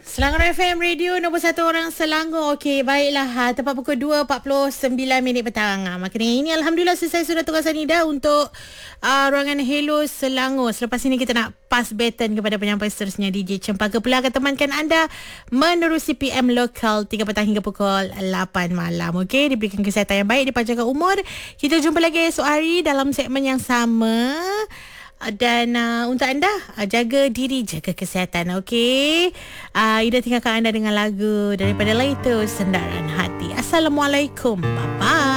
Selangor FM Radio nombor 1 orang Selangor. Okey, baiklah. Tepat pukul 2.49 petang. Maka ini Alhamdulillah selesai sudah tugasan Ida untuk ruangan Hello Selangor. Selepas ini kita nak pass baton kepada penyampai seterusnya DJ Cempaka pula akan temankan anda menerusi PM Lokal 3 petang hingga pukul 8 malam. Okey, diberikan kesihatan yang baik, dipanjangkan umur. Kita jumpa lagi esok hari dalam segmen yang sama. Dan untuk anda, jaga diri, jaga kesihatan. Okey, Ida tinggalkan anda dengan lagu daripada Laito Sendaran Hati. Assalamualaikum, bye bye.